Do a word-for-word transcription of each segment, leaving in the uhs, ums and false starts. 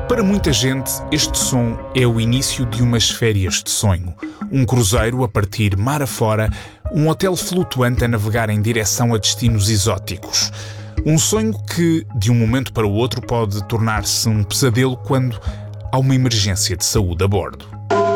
Para muita gente, este som é o início de umas férias de sonho. Um cruzeiro a partir mar afora, um hotel flutuante a navegar em direção a destinos exóticos. Um sonho que, de um momento para o outro, pode tornar-se um pesadelo quando há uma emergência de saúde a bordo.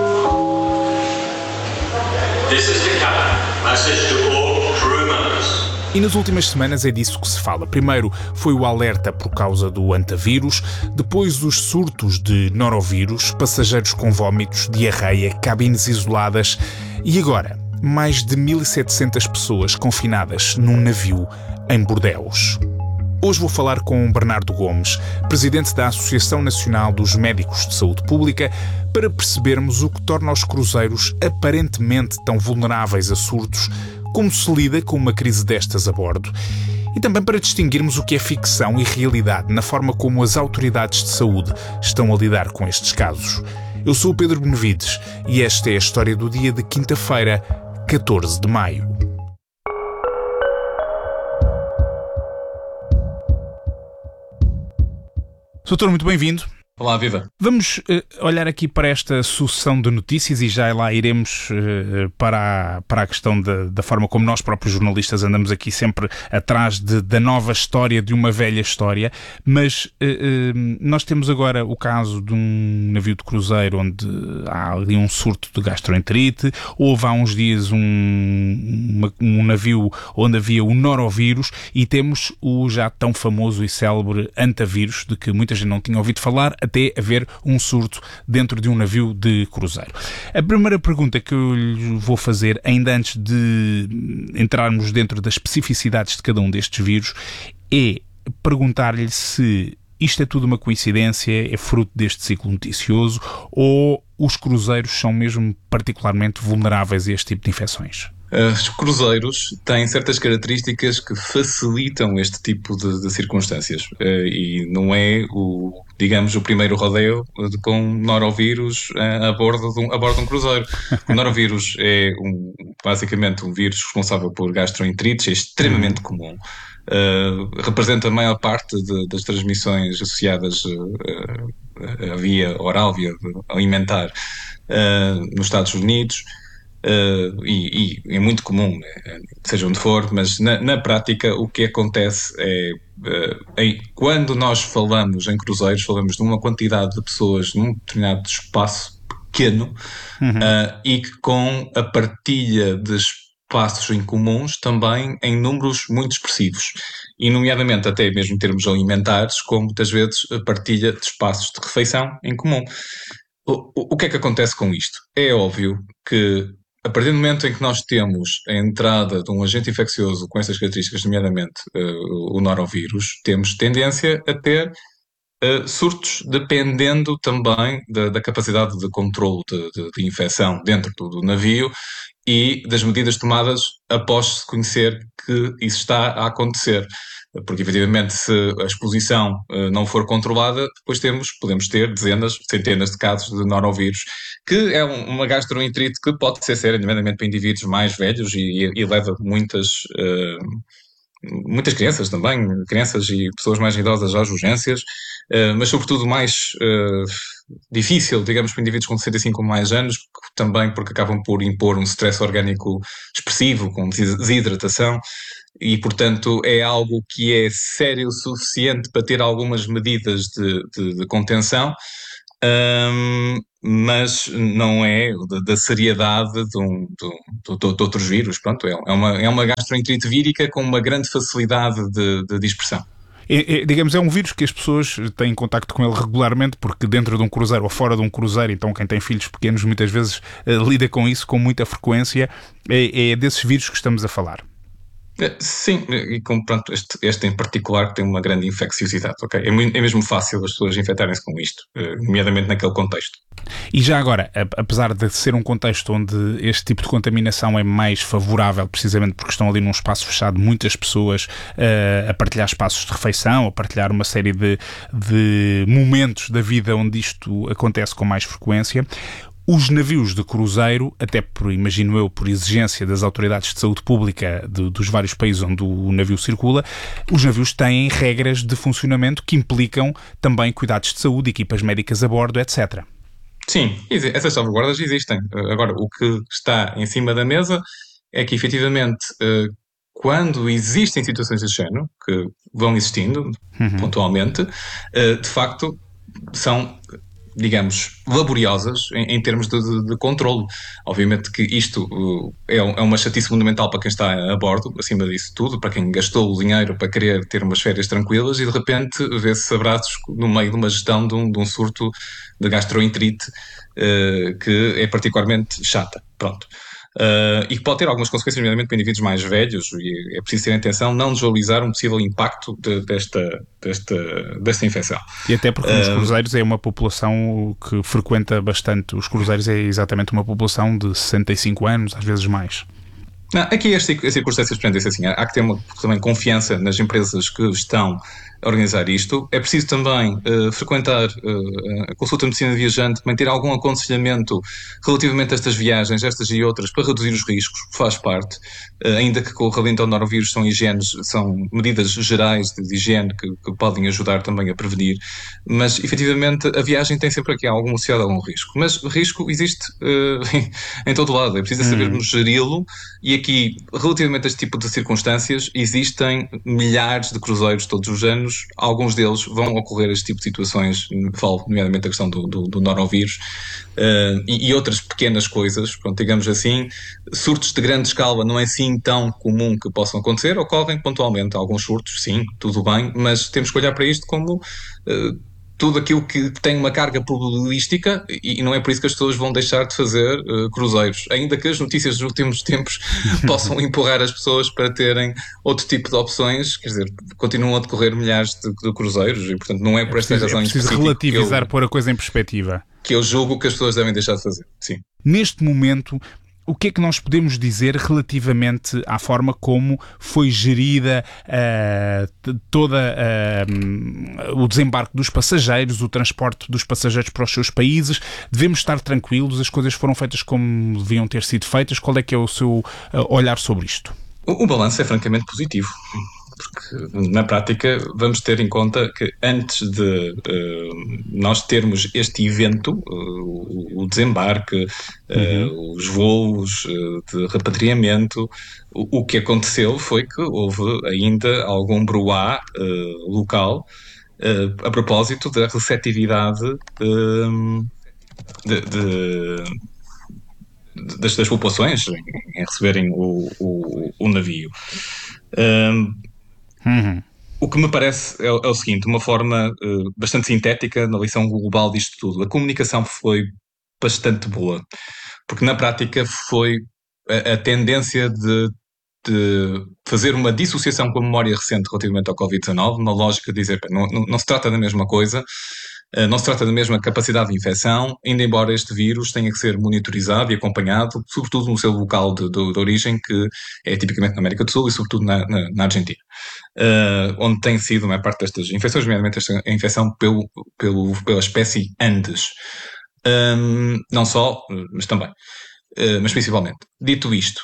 This is the captain. Message to all crew members. E nas últimas semanas é disso que se fala. Primeiro foi o alerta por causa do hantavírus, depois os surtos de norovírus, passageiros com vómitos, diarreia, cabines isoladas e agora mais de mil e setecentas pessoas confinadas num navio em Bordeus. Hoje vou falar com Bernardo Gomes, presidente da Associação Nacional dos Médicos de Saúde Pública, para percebermos o que torna os cruzeiros aparentemente tão vulneráveis a surtos, como se lida com uma crise destas a bordo, e também para distinguirmos o que é ficção e realidade na forma como as autoridades de saúde estão a lidar com estes casos. Eu sou o Pedro Benevides e esta é a história do dia de quinta-feira, catorze de maio. Doutor, muito bem-vindo. Olá, viva. Vamos uh, olhar aqui para esta sucessão de notícias e já lá iremos uh, para, a, para a questão da, da forma como nós próprios jornalistas andamos aqui sempre atrás de, da nova história, de uma velha história, mas uh, uh, nós temos agora o caso de um navio de cruzeiro onde há ali um surto de gastroenterite, houve há uns dias um, uma, um navio onde havia o norovírus e temos o já tão famoso e célebre hantavírus, de que muita gente não tinha ouvido falar, até haver um surto dentro de um navio de cruzeiro. A primeira pergunta que eu lhe vou fazer, ainda antes de entrarmos dentro das especificidades de cada um destes vírus, é perguntar-lhe se isto é tudo uma coincidência, é fruto deste ciclo noticioso, ou os cruzeiros são mesmo particularmente vulneráveis a este tipo de infecções? Os cruzeiros têm certas características que facilitam este tipo de, de circunstâncias e não é o, digamos, o primeiro rodeio com norovírus a bordo de um, a bordo de um cruzeiro. O norovírus é um, basicamente um vírus responsável por gastroenterites, é extremamente comum. Uh, representa a maior parte de, das transmissões associadas uh, à via oral, via alimentar, uh, nos Estados Unidos. Uh, e, e é muito comum, né? Seja onde for, mas na, na prática o que acontece é, uh, é quando nós falamos em cruzeiros, falamos de uma quantidade de pessoas num determinado espaço pequeno, uhum. uh, e que com a partilha de espaços em comuns também em números muito expressivos, e nomeadamente até mesmo em termos alimentares, como muitas vezes a partilha de espaços de refeição em comum. O, o, o que é que acontece com isto? É óbvio que a partir do momento em que nós temos a entrada de um agente infeccioso com estas características, nomeadamente uh, o norovírus, temos tendência a ter uh, surtos, dependendo também da, da capacidade de controle de, de, de infecção dentro do, do navio e das medidas tomadas após se conhecer que isso está a acontecer. Porque, efetivamente, se a exposição uh, não for controlada, depois temos, podemos ter dezenas, centenas de casos de norovírus, que é um, uma gastroenterite que pode ser séria, nomeadamente para indivíduos mais velhos e, e, e leva muitas, uh, muitas crianças também, crianças e pessoas mais idosas às urgências, uh, mas sobretudo mais uh, difícil, digamos, para indivíduos com sessenta e cinco ou mais anos, também porque acabam por impor um stress orgânico expressivo, com desidratação. E, portanto, é algo que é sério o suficiente para ter algumas medidas de, de, de contenção, um, mas não é da, da seriedade de, um, de, de, de outros vírus. Pronto, é, é, uma, é uma gastroenterite vírica com uma grande facilidade de, de dispersão. É, é, digamos, é um vírus que as pessoas têm contacto com ele regularmente, porque dentro de um cruzeiro ou fora de um cruzeiro, então quem tem filhos pequenos muitas vezes uh, lida com isso com muita frequência. É, é desses vírus que estamos a falar. Sim, e com, pronto, este, este em particular tem uma grande infecciosidade, ok? É, muito, é mesmo fácil as pessoas infectarem-se com isto, nomeadamente naquele contexto. E já agora, apesar de ser um contexto onde este tipo de contaminação é mais favorável, precisamente porque estão ali num espaço fechado, muitas pessoas uh, a partilhar espaços de refeição, a partilhar uma série de, de momentos da vida onde isto acontece com mais frequência, Os navios de cruzeiro, até por, imagino eu, por exigência das autoridades de saúde pública de, dos vários países onde o navio circula, os navios têm regras de funcionamento que implicam também cuidados de saúde, equipas médicas a bordo, etcétera. Sim, essas salvaguardas existem. Agora, o que está em cima da mesa é que, efetivamente, quando existem situações deste género, que vão existindo uhum. pontualmente, de facto, são, digamos, laboriosas em, em termos de, de, de controle. Obviamente que isto uh, é, é uma chatice fundamental para quem está a bordo, acima disso tudo, para quem gastou o dinheiro para querer ter umas férias tranquilas e de repente vê-se abraços no meio de uma gestão de um, de um surto de gastroenterite uh, que é particularmente chata. Pronto. Uh, e que pode ter algumas consequências, nomeadamente para indivíduos mais velhos, e é preciso ter atenção não desvalorizar um possível impacto de, desta, desta, desta infecção. E até porque uh, os cruzeiros é uma população que frequenta bastante, os cruzeiros é exatamente uma população de sessenta e cinco anos, às vezes mais. Não, aqui as circunstâncias prendem-se assim, há que ter uma, também confiança nas empresas que estão a organizar isto. É preciso também uh, frequentar uh, a consulta de medicina viajante, também ter algum aconselhamento relativamente a estas viagens, estas e outras, para reduzir os riscos, faz parte. Uh, ainda que com o relento ao norovírus são higienes, são medidas gerais de higiene que, que podem ajudar também a prevenir, mas efetivamente a viagem tem sempre aqui algum associado a algum risco. Mas risco existe uh, em, em todo lado, é preciso sabermos geri-lo, e aqui, relativamente a este tipo de circunstâncias, existem milhares de cruzeiros todos os anos. Alguns deles vão ocorrer este tipo de situações, falo nomeadamente a questão do, do, do norovírus uh, e, e outras pequenas coisas, pronto, digamos assim. Surtos de grande escala não é assim tão comum que possam acontecer, ocorrem pontualmente alguns surtos, sim, tudo bem, mas temos que olhar para isto como uh, tudo aquilo que tem uma carga probabilística, e não é por isso que as pessoas vão deixar de fazer uh, cruzeiros, ainda que as notícias dos últimos tempos possam empurrar as pessoas para terem outro tipo de opções. Quer dizer, continuam a decorrer milhares de, de cruzeiros e, portanto, não é por esta é razão preciso, é preciso relativizar, eu, pôr a coisa em perspectiva. Que eu julgo que as pessoas devem deixar de fazer, sim. Neste momento, o que é que nós podemos dizer relativamente à forma como foi gerida uh, toda uh, o desembarque dos passageiros, o transporte dos passageiros para os seus países? Devemos estar tranquilos? As coisas foram feitas como deviam ter sido feitas? Qual é que é o seu uh, olhar sobre isto? O, o balanço é francamente positivo. Porque, na prática, vamos ter em conta que antes de uh, nós termos este evento, uh, o desembarque, uh, uhum. os voos uh, de repatriamento, o, o que aconteceu foi que houve ainda algum brouhaha uh, local uh, a propósito da receptividade uh, de, de Das, das populações em, em receberem o, o, o navio. Um, uhum. O que me parece é, é o seguinte, uma forma uh, bastante sintética na lição global disto tudo. A comunicação foi bastante boa, porque na prática foi a, a tendência de, de fazer uma dissociação com a memória recente relativamente ao covid dezanove, na lógica de dizer que não, não, não se trata da mesma coisa, não se trata da mesma capacidade de infecção, ainda embora este vírus tenha que ser monitorizado e acompanhado, sobretudo no seu local de, de, de origem, que é tipicamente na América do Sul e sobretudo na, na, na Argentina, uh, onde tem sido a maior parte destas infecções, nomeadamente esta infecção pelo, pelo, pela espécie Andes. Um, não só, mas também, uh, mas principalmente. Dito isto,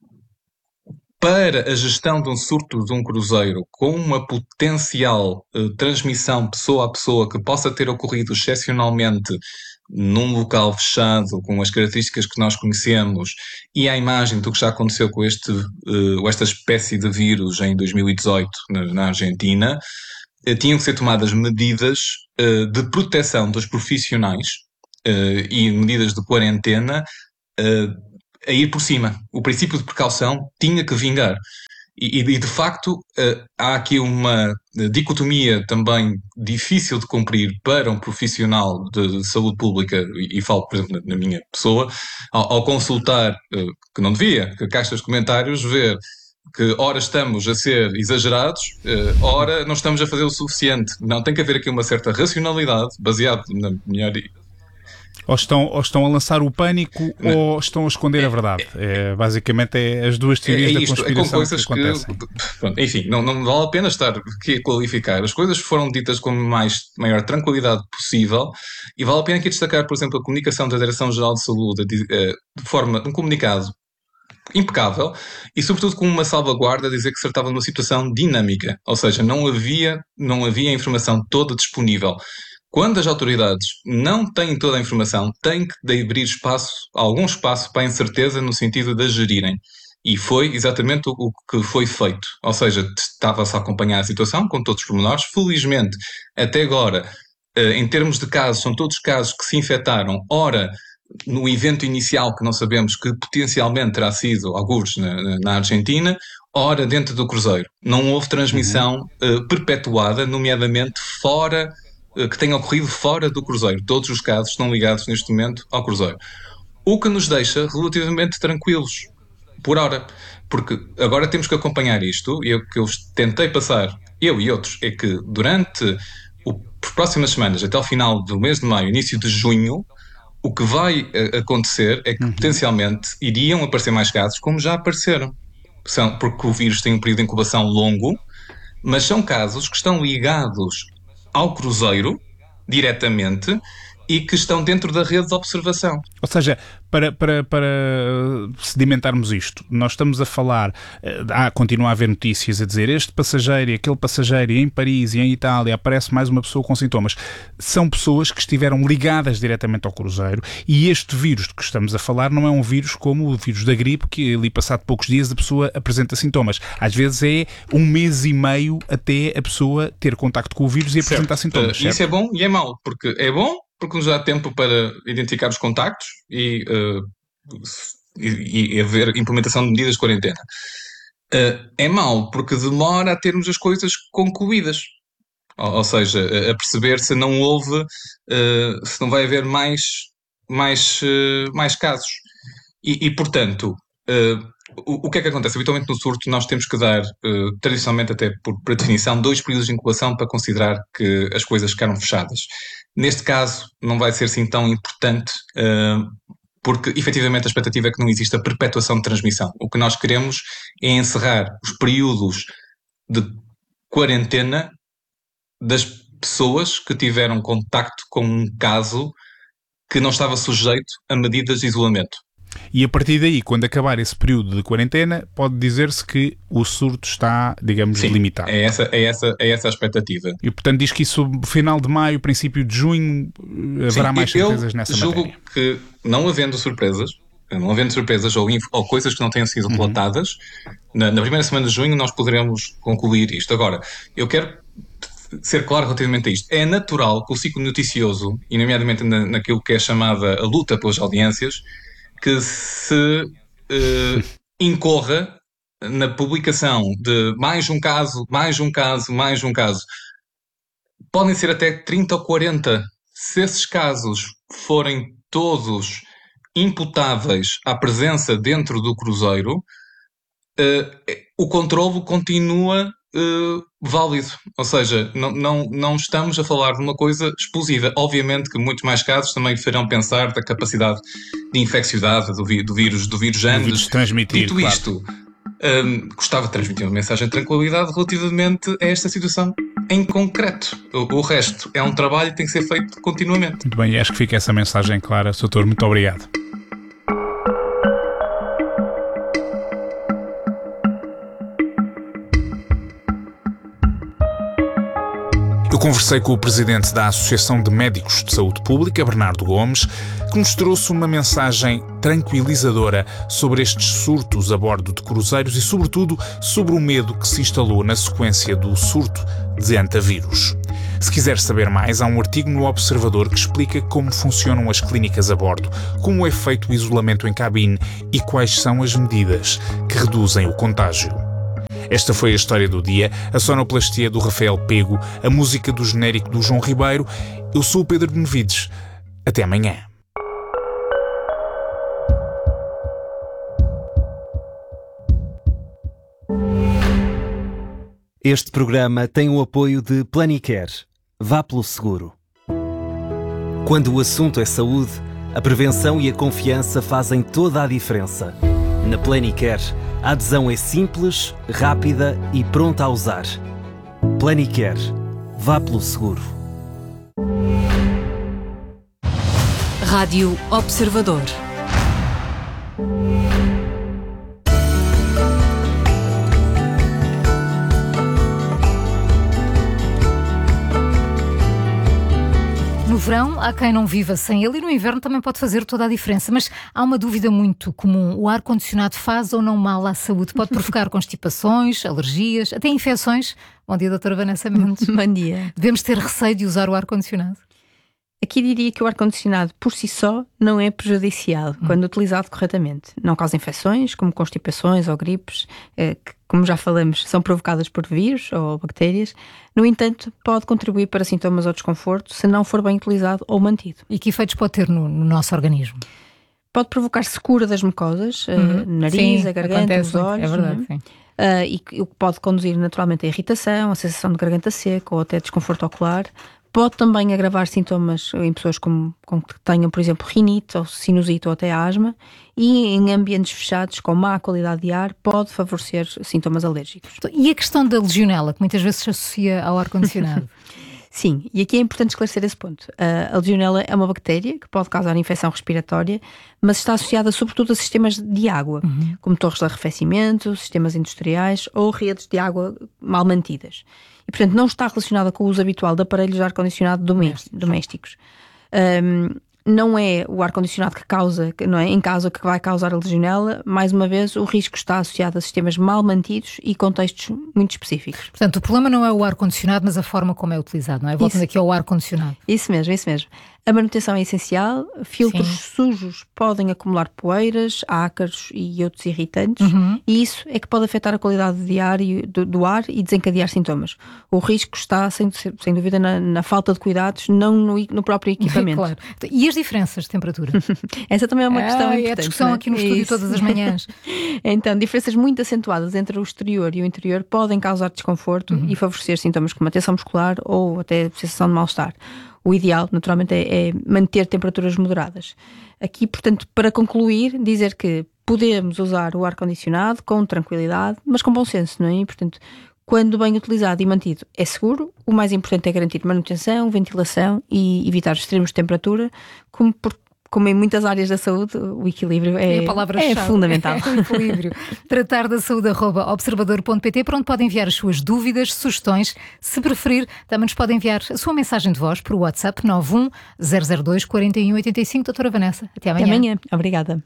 para a gestão de um surto de um cruzeiro com uma potencial uh, transmissão pessoa a pessoa que possa ter ocorrido excepcionalmente num local fechado, com as características que nós conhecemos, e à imagem do que já aconteceu com este, uh, esta espécie de vírus em dois mil e dezoito na, na Argentina, uh, tinham que ser tomadas medidas uh, de proteção dos profissionais uh, e medidas de quarentena uh, a ir por cima. O princípio de precaução tinha que vingar. E, e de facto, uh, há aqui uma dicotomia também difícil de cumprir para um profissional de saúde pública, e, e falo, por exemplo, na, na minha pessoa, ao, ao consultar, uh, que não devia, que a caixa de comentários, ver que ora estamos a ser exagerados, uh, ora não estamos a fazer o suficiente. Não, tem que haver aqui uma certa racionalidade, baseado na melhor... Ou estão, ou estão a lançar o pânico não. ou estão a esconder é, a verdade. É, basicamente é as duas teorias é, é isto, da conspiração é com coisas que acontecem. Que, pronto, enfim, não, não vale a pena estar aqui a qualificar. As coisas foram ditas com a mais, maior tranquilidade possível e vale a pena aqui destacar, por exemplo, a comunicação da Direção-Geral de Saúde de, de forma, um comunicado impecável e, sobretudo, com uma salvaguarda a dizer que se tratava de uma situação dinâmica. Ou seja, não havia, não havia a informação toda disponível. Quando as autoridades não têm toda a informação, têm que abrir espaço, algum espaço para a incerteza no sentido de a gerirem. E foi exatamente o, o que foi feito. Ou seja, estava-se a acompanhar a situação com todos os pormenores. Felizmente, até agora, em termos de casos, são todos casos que se infectaram, ora no evento inicial que não sabemos que potencialmente terá sido algures na, na Argentina, ora dentro do cruzeiro. Não houve transmissão uhum. uh, perpetuada, nomeadamente fora... que tenha ocorrido fora do cruzeiro. Todos os casos estão ligados neste momento ao cruzeiro. O que nos deixa relativamente tranquilos, por hora. Porque agora temos que acompanhar isto, e o que eu tentei passar, eu e outros, é que durante as próximas semanas, até ao final do mês de maio, início de junho, o que vai acontecer é que uhum. potencialmente iriam aparecer mais casos, como já apareceram. São, porque o vírus tem um período de incubação longo, mas são casos que estão ligados ao cruzeiro, diretamente, e que estão dentro da rede de observação. Ou seja, para, para, para sedimentarmos isto, nós estamos a falar, há, continua a haver notícias a dizer este passageiro e aquele passageiro, e em Paris e em Itália aparece mais uma pessoa com sintomas. São pessoas que estiveram ligadas diretamente ao cruzeiro, e este vírus de que estamos a falar não é um vírus como o vírus da gripe, que ali passado poucos dias a pessoa apresenta sintomas. Às vezes é um mês e meio até a pessoa ter contacto com o vírus e certo. apresentar sintomas. Uh, isso é bom e é mau, porque é bom porque nos dá tempo para identificar os contactos e, uh, e, e haver implementação de medidas de quarentena. Uh, é mau, porque demora a termos as coisas concluídas. Ou, ou seja, a perceber se não houve, uh, se não vai haver mais, mais, uh, mais casos. E, e portanto, uh, o, o que é que acontece? Habitualmente no surto nós temos que dar, uh, tradicionalmente até por, por definição, dois períodos de incubação para considerar que as coisas ficaram fechadas. Neste caso, não vai ser assim tão importante, uh, porque efetivamente a expectativa é que não exista perpetuação de transmissão. O que nós queremos é encerrar os períodos de quarentena das pessoas que tiveram contacto com um caso que não estava sujeito a medidas de isolamento. E a partir daí, quando acabar esse período de quarentena, pode dizer-se que o surto está, digamos, Sim, limitado. É essa, é, essa, é essa a expectativa. E, portanto, diz que isso, final de maio, princípio de junho, haverá Sim, mais certezas nessa matéria. Eu julgo que, não havendo surpresas, não havendo surpresas ou, ou coisas que não tenham sido relatadas, uhum. na, na primeira semana de junho nós poderemos concluir isto. Agora, eu quero ser claro relativamente a isto. É natural que o ciclo noticioso, e nomeadamente na, naquilo que é chamada a luta pelas audiências, que se uh, incorra na publicação de mais um caso, mais um caso, mais um caso. Podem ser até trinta ou quarenta. Se esses casos forem todos imputáveis à presença dentro do cruzeiro, uh, o controlo continua uh, válido. Ou seja, não, não, não estamos a falar de uma coisa explosiva. Obviamente que muitos mais casos também farão pensar da capacidade de infecciosidade do, vi, do vírus do vírus Andes. Transmitir, Dito claro. isto, um, gostava de transmitir uma mensagem de tranquilidade relativamente a esta situação em concreto. O, o resto é um trabalho que tem que ser feito continuamente. Muito bem, e acho que fica essa mensagem clara. Doutor, muito obrigado. Eu conversei com o presidente da Associação de Médicos de Saúde Pública, Bernardo Gomes, que nos trouxe uma mensagem tranquilizadora sobre estes surtos a bordo de cruzeiros e, sobretudo, sobre o medo que se instalou na sequência do surto de antavírus. Se quiser saber mais, há um artigo no Observador que explica como funcionam as clínicas a bordo, como é feito o isolamento em cabine e quais são as medidas que reduzem o contágio. Esta foi a história do dia, a sonoplastia do Rafael Pego, a música do genérico do João Ribeiro. Eu sou o Pedro Benevides. Até amanhã. Este programa tem o apoio de Planicare. Vá pelo seguro. Quando o assunto é saúde, a prevenção e a confiança fazem toda a diferença. Na Planicare, a adesão é simples, rápida e pronta a usar. Planicare. Vá pelo seguro. Rádio Observador. No verão, há quem não viva sem ele e no inverno também pode fazer toda a diferença. Mas há uma dúvida muito comum. O ar-condicionado faz ou não mal à saúde? Pode provocar constipações, alergias, até infecções? Bom dia, doutora Vanessa Mendes. Bom dia. Devemos ter receio de usar o ar-condicionado? Aqui diria que o ar-condicionado por si só não é prejudicial hum. quando utilizado corretamente. Não causa infecções, como constipações ou gripes, eh, que, como já falamos, são provocadas por vírus ou bactérias. No entanto, pode contribuir para sintomas ou desconforto se não for bem utilizado ou mantido. E que efeitos pode ter no, no nosso organismo? Pode provocar secura das mucosas, Uhum. uh, nariz, Sim, a garganta, acontece os muito, olhos. é verdade, não sim. Uh, e o que pode conduzir naturalmente à irritação, a sensação de garganta seca ou até desconforto ocular. Pode também agravar sintomas em pessoas com, com que tenham, por exemplo, rinite ou sinusite ou até asma, e em ambientes fechados com má qualidade de ar pode favorecer sintomas alérgicos. E a questão da legionela, que muitas vezes se associa ao ar-condicionado? Sim, e aqui é importante esclarecer esse ponto. A legionela é uma bactéria que pode causar infecção respiratória, mas está associada sobretudo a sistemas de água, uhum. como torres de arrefecimento, sistemas industriais ou redes de água mal mantidas. E, portanto, não está relacionada com o uso habitual de aparelhos de ar-condicionado domésticos. Um, não é o ar-condicionado que causa, não é, em casa, que vai causar a legionela. Mais uma vez, o risco está associado a sistemas mal mantidos e contextos muito específicos. Portanto, o problema não é o ar-condicionado, mas a forma como é utilizado, não é? Voltando aqui ao ar-condicionado. Isso mesmo, isso mesmo. A manutenção é essencial. Filtros Sim. sujos podem acumular poeiras, ácaros e outros irritantes, uhum. e isso é que pode afetar a qualidade de ar e, do, do ar e desencadear sintomas. O risco está, sem, sem dúvida, na, na falta de cuidados, não no, no próprio equipamento. Claro. E as diferenças de temperatura? Essa também é uma questão ah, importante. É a discussão né? aqui no estúdio isso. todas as manhãs. Então, diferenças muito acentuadas entre o exterior e o interior podem causar desconforto uhum. e favorecer sintomas como a tensão muscular ou até sensação de mal-estar. O ideal, naturalmente, é, é manter temperaturas moderadas. Aqui, portanto, para concluir, dizer que podemos usar o ar-condicionado com tranquilidade, mas com bom senso, não é? E, portanto, quando bem utilizado e mantido, é seguro. O mais importante é garantir manutenção, ventilação e evitar extremos de temperatura, como por Como em muitas áreas da saúde, o equilíbrio é, é fundamental. É o equilíbrio. Tratar da saúde, arroba observador ponto pt, para onde pode enviar as suas dúvidas, sugestões. Se preferir, também nos pode enviar a sua mensagem de voz por WhatsApp nove um zero zero dois quatro um oito cinco. Doutora Vanessa, até amanhã. Até amanhã. Obrigada.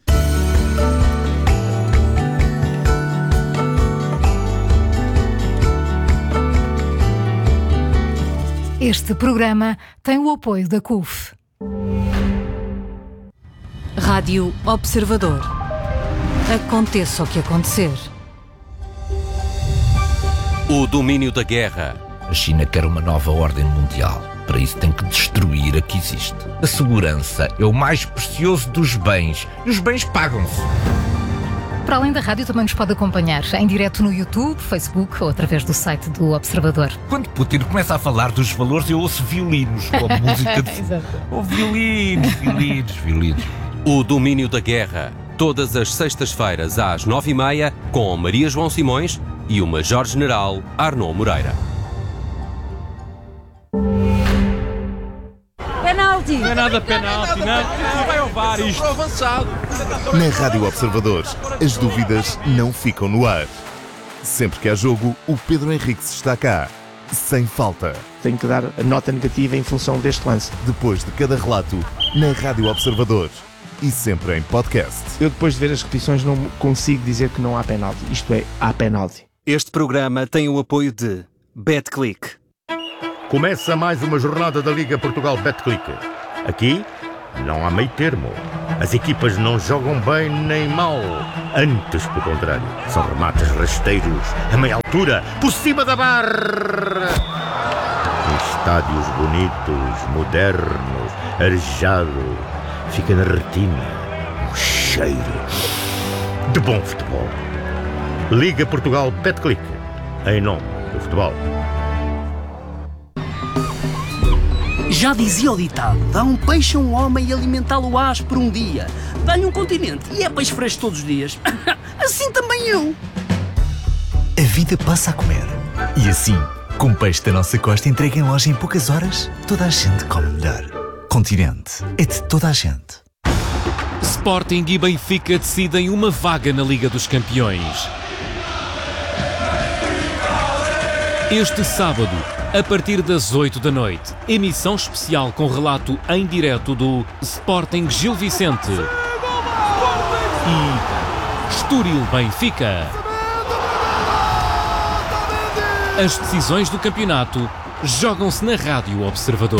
Este programa tem o apoio da C U F. Rádio Observador. Aconteça o que acontecer. O domínio da guerra. A China quer uma nova ordem mundial. Para isso tem que destruir a que existe. A segurança é o mais precioso dos bens. E os bens pagam-se. Para além da rádio, também nos pode acompanhar em direto no YouTube, Facebook ou através do site do Observador. Quando Putin começa a falar dos valores, eu ouço violinos, como música de... oh, violinos, violinos, violinos. O domínio da guerra. Todas as sextas-feiras às nove e meia, com Maria João Simões e o Major-General Arnaud Moreira. Penalti! Não é nada penalti, não. Não vai ao V A R isto. Avançado. Na Rádio Observadores, as dúvidas não ficam no ar. Sempre que há jogo, o Pedro Henriques está cá. Sem falta. Tenho que dar a nota negativa em função deste lance. Depois de cada relato, na Rádio Observadores. E sempre em podcast. Eu, depois de ver as repetições, não consigo dizer que não há penalti. Isto é, há penalti. Este programa tem o apoio de BetClick. Começa mais uma jornada da Liga Portugal BetClick. Aqui não há meio termo. As equipas não jogam bem nem mal. Antes, pelo contrário, são remates rasteiros, a meia altura, por cima da barra. Em estádios bonitos, modernos, arejado, fica na retina um cheiro de bom futebol. Liga Portugal BetClick, em nome do futebol. Já dizia o ditado, dá um peixe a um homem e alimentá-lo ás por um dia. Dá-lhe um continente e é peixe fresco todos os dias. Assim também eu. A vida passa a comer. E assim, com peixe da nossa costa entregue em loja em poucas horas, toda a gente come melhor. Continente é de toda a gente. Sporting e Benfica decidem uma vaga na Liga dos Campeões. Este sábado, a partir das oito da noite, emissão especial com relato em direto do Sporting Gil Vicente e Estoril Benfica. As decisões do campeonato jogam-se na Rádio Observador.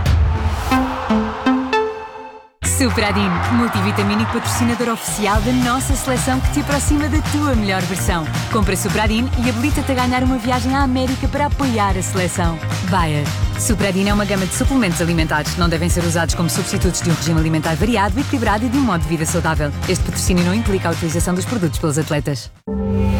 Supradin, multivitamínico patrocinador oficial da nossa seleção que te aproxima da tua melhor versão. Compra Supradin e habilita-te a ganhar uma viagem à América para apoiar a seleção. Bayer. Supradin é uma gama de suplementos alimentares. Não devem ser usados como substitutos de um regime alimentar variado, equilibrado e de um modo de vida saudável. Este patrocínio não implica a utilização dos produtos pelos atletas.